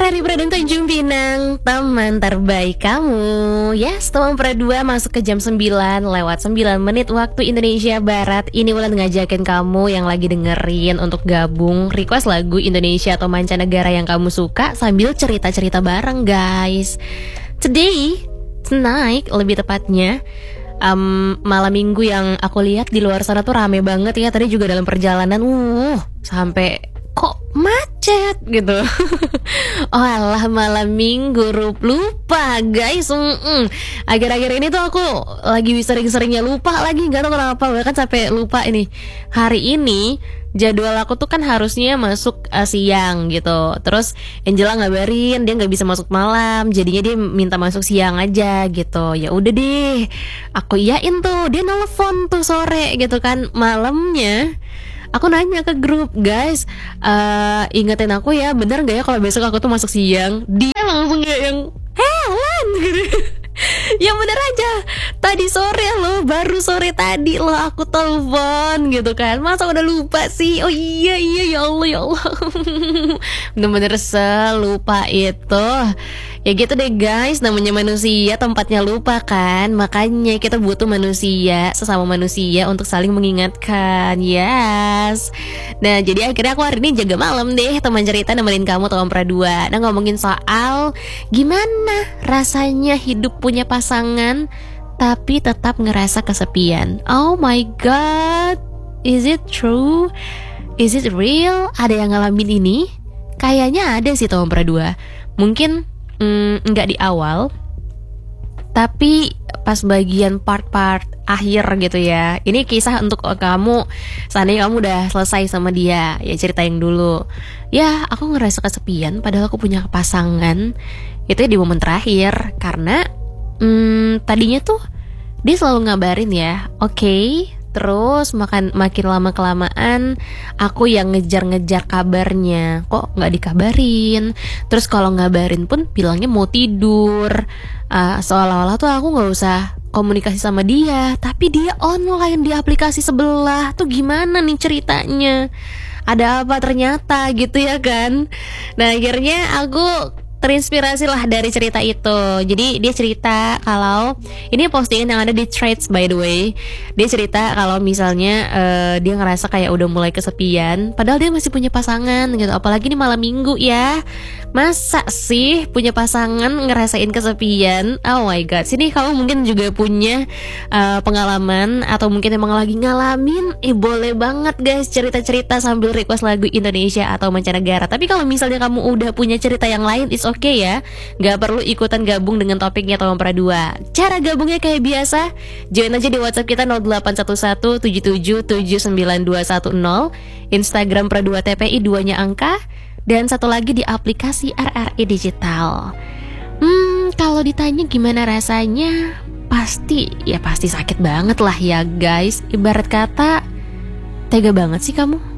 Rari Pradana Tanjung Pinang, teman terbaik kamu. Yes, teman Pradua masuk ke jam 9 lewat 9 menit waktu Indonesia Barat. Ini Wulan ngajakin kamu yang lagi dengerin untuk gabung request lagu Indonesia atau mancanegara yang kamu suka sambil cerita-cerita bareng guys. Tonight lebih tepatnya malam minggu yang aku lihat di luar sana tuh rame banget ya. Tadi juga dalam perjalanan sampai kok macet gitu. Oh alah, malam minggu lupa guys. Akhir-akhir ini tuh aku lagi sering-seringnya lupa lagi, nggak tahu kenapa, bahkan sampai lupa ini hari ini jadwal aku tuh kan harusnya masuk siang gitu. Terus Angela ngabarin dia nggak bisa masuk malam, jadinya dia minta masuk siang aja gitu. Ya udah deh, aku iyain tuh. Dia nelfon tuh sore gitu kan, malamnya aku nanya ke grup, guys, ingetin aku ya, bener gak ya kalau besok aku tuh masuk siang? Dia langsung kayak yang, Helen gitu. Ya bener aja, tadi sore loh, baru sore tadi loh aku telepon gitu kan. Masa udah lupa sih? Oh iya ya Allah. Bener-bener selupa itu. Ya gitu deh guys, namanya manusia tempatnya lupa kan. Makanya kita butuh manusia, sesama manusia untuk saling mengingatkan. Yes. Nah jadi akhirnya aku hari ini jaga malam deh, teman cerita nemenin kamu teman Pradua. Nah ngomongin soal gimana rasanya hidup punya pasangan tapi tetap ngerasa kesepian. Oh my god, is it true? Is it real? Ada yang ngalamin ini? Kayaknya ada sih teman Pradua. Mungkin nggak di awal, tapi pas bagian part-part akhir gitu ya. Ini kisah untuk kamu, seandainya kamu udah selesai sama dia, ya ceritain dulu. Ya aku ngerasa kesepian padahal aku punya pasangan. Itu di momen terakhir. Karena tadinya tuh dia selalu ngabarin ya, oke. Terus makin lama kelamaan aku yang ngejar-ngejar kabarnya, kok nggak dikabarin. Terus kalau ngabarin pun bilangnya mau tidur. Seolah-olah tuh aku nggak usah komunikasi sama dia, tapi dia online di aplikasi sebelah. Tuh gimana nih ceritanya? Ada apa ternyata gitu ya kan? Nah akhirnya aku terinspirasi lah dari cerita itu. Jadi dia cerita kalau ini postingan yang ada di Threads by the way. Dia cerita kalau misalnya dia ngerasa kayak udah mulai kesepian, padahal dia masih punya pasangan gitu. Apalagi ini malam minggu ya. Masa sih punya pasangan ngerasain kesepian? Oh my god. Sini kamu mungkin juga punya pengalaman atau mungkin emang lagi ngalamin. Boleh banget guys cerita-cerita sambil request lagu Indonesia atau mancanegara. Tapi kalau misalnya kamu udah punya cerita yang lain, it's okay ya, gak perlu ikutan gabung dengan topiknya Teman Pradua. Cara gabungnya kayak biasa, join aja di WhatsApp kita 081177792210, Instagram Pradua TPI 2-nya angka, dan satu lagi di aplikasi RRI Digital. Kalau ditanya gimana rasanya, pasti sakit banget lah ya guys. Ibarat kata, tega banget sih kamu.